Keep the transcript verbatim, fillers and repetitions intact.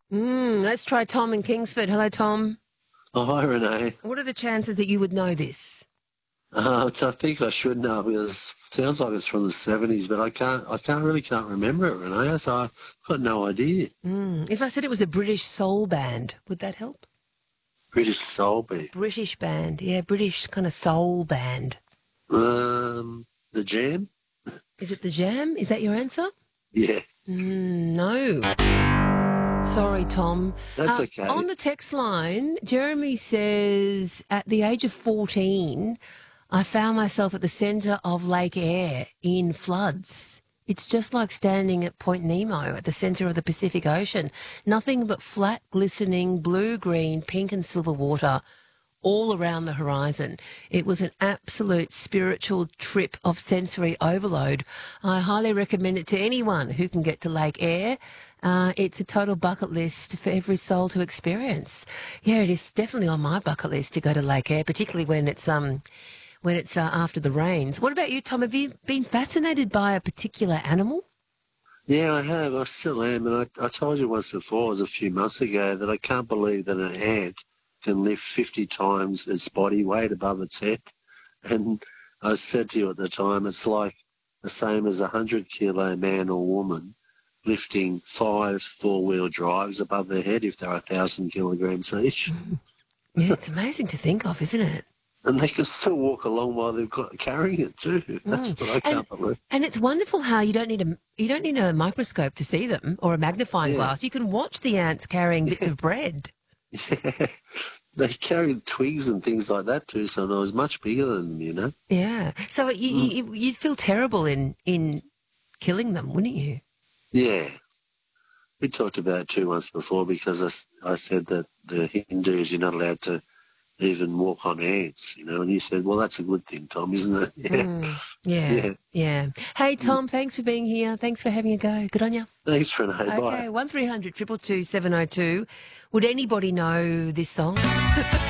Mm, let's try Tom in Kingsford. Hello, Tom. Oh, hi, Renee. What are the chances that you would know this? Uh, I think I should know because it sounds like it's from the seventies, but I can't. I can't really can't remember it, Renee. So I've got no idea. Mm. If I said it was a British soul band, would that help? British Soul A Beat. British band, yeah, British kind of soul band. Um, the Jam. Is it the Jam? Is that your answer? Yeah, Mm, no. Sorry, Tom. that's Uh, okay. on the text line, Jeremy says, at the age of fourteen, I found myself at the centre of Lake Eyre in floods. It's just like standing at Point Nemo at the centre of the Pacific Ocean. Nothing but flat, glistening, blue, green, pink and silver water all around the horizon. It was an absolute spiritual trip of sensory overload. I highly recommend it to anyone who can get to Lake Eyre. Uh, it's a total bucket list for every soul to experience. Yeah, it is definitely on my bucket list to go to Lake Eyre, particularly when it's um when it's uh, after the rains. What about you, Tom? Have you been fascinated by a particular animal? Yeah, I have. I still am, and I, I told you once before, it was a few months ago, that I can't believe that an ant can lift fifty times its body weight above its head. And I said to you at the time, it's like the same as a hundred kilo man or woman lifting five four-wheel drives above their head if they're a thousand kilograms each. Yeah, it's amazing to think of, isn't it? And they can still walk along while they've got carrying it too. That's Mm. what I And can't believe. and it's wonderful how you don't need a you don't need a microscope to see them or a magnifying Yeah, glass. You can watch the ants carrying bits yeah, of bread. yeah. They carried twigs and things like that too, so I was much bigger than them, you know. Yeah. So you, Mm. you you'd feel terrible in in killing them, wouldn't you? Yeah, we talked about it too once before because I, s- I said that the Hindus, you're not allowed to even walk on ants, you know, and you said, well, that's a good thing, Tom, isn't it? Yeah, Mm. Yeah. yeah. Yeah. Hey Mm. Tom, thanks for being here. Thanks for having a go. Good on you. Thanks, Renee. Bye. Okay, one three hundred two two two seven oh two. Would anybody know this song?